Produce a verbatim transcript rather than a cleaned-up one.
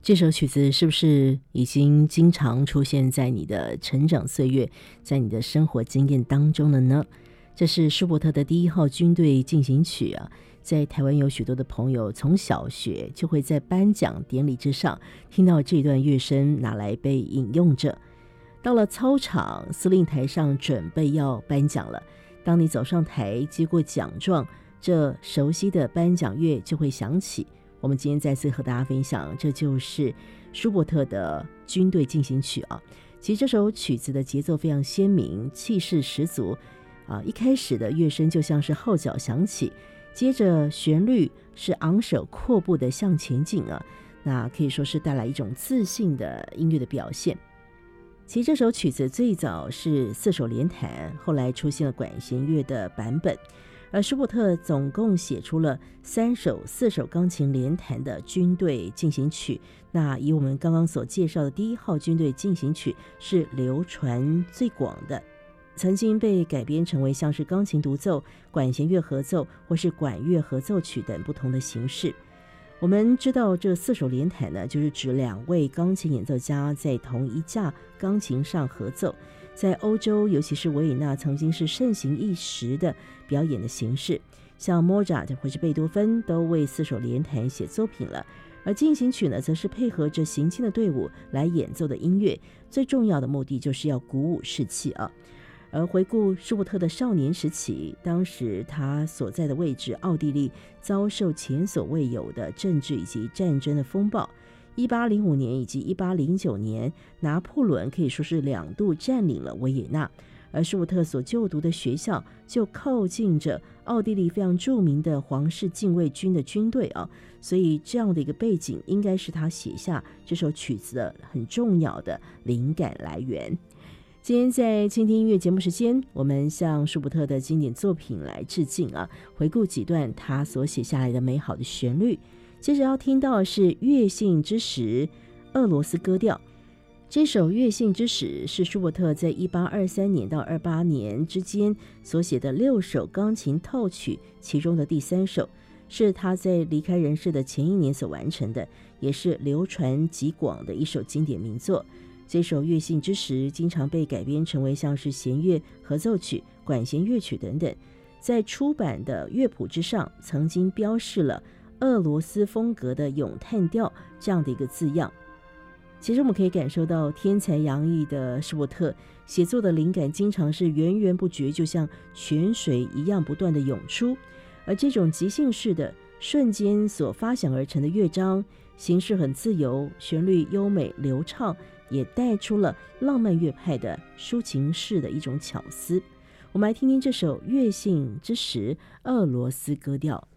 这首曲子是不是已经经常出现在你的成长岁月，在你的生活经验当中了呢？这是舒伯特的第一号军队进行曲啊，在台湾有许多的朋友从小学就会在颁奖典礼之上听到这段乐声拿来被引用着。到了操场，司令台上准备要颁奖了，当你走上台接过奖状，这熟悉的颁奖乐就会响起。我们今天再次和大家分享，这就是舒伯特的军队进行曲啊。其实这首曲子的节奏非常鲜明，气势十足啊。一开始的乐声就像是号角响起，接着旋律是昂首阔步的向前进啊，那可以说是带来一种自信的音乐的表现。其实这首曲子最早是四手联弹，后来出现了管弦乐的版本。而舒伯特总共写出了三首四手钢琴联弹的军队进行曲，那以我们刚刚所介绍的第一号军队进行曲是流传最广的，曾经被改编成为像是钢琴独奏、管弦乐合奏或是管乐合奏曲等不同的形式。我们知道这四手联弹呢，就是指两位钢琴演奏家在同一架钢琴上合奏，在欧洲尤其是维也纳曾经是盛行一时的表演的形式，像莫扎特或是贝多芬都为四手联弹写作品了。而进行曲呢，则是配合着行进的队伍来演奏的音乐，最重要的目的就是要鼓舞士气啊。而回顾舒伯特的少年时期，当时他所在的位置奥地利遭受前所未有的政治以及战争的风暴，一八零五年以及一八零九年，拿破仑可以说是两度占领了维也纳，而舒伯特所就读的学校就靠近着奥地利非常著名的皇室禁卫军的军队啊，所以这样的一个背景应该是他写下这首曲子的很重要的灵感来源。今天在倾听音乐节目时间，我们向舒伯特的经典作品来致敬啊，回顾几段他所写下来的美好的旋律。接着要听到的是乐信之时俄罗斯歌调。这首乐信之时是舒伯特在一八二三年到二八年之间所写的六首钢琴套曲其中的第三首，是他在离开人世的前一年所完成的，也是流传极广的一首经典名作。这首乐信之时经常被改编成为像是弦乐合奏曲、管弦乐曲等等，在出版的乐谱之上曾经标示了俄罗斯风格的咏叹调这样的一个字样。其实我们可以感受到天才洋溢的舒伯特写作的灵感经常是源源不绝，就像泉水一样不断的涌出，而这种即兴式的瞬间所发想而成的乐章，形式很自由，旋律优美流畅，也带出了浪漫乐派的抒情式的一种巧思。我们来听听这首乐信之时俄罗斯歌调。